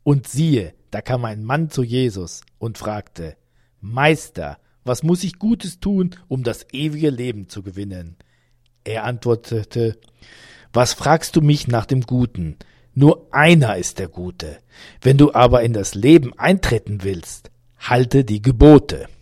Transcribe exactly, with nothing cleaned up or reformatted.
Und siehe, da kam ein Mann zu Jesus und fragte: Meister, was muss ich Gutes tun, um das ewige Leben zu gewinnen? Er antwortete: Was fragst du mich nach dem Guten? Nur einer ist der Gute. Wenn du aber in das Leben eintreten willst, halte die Gebote.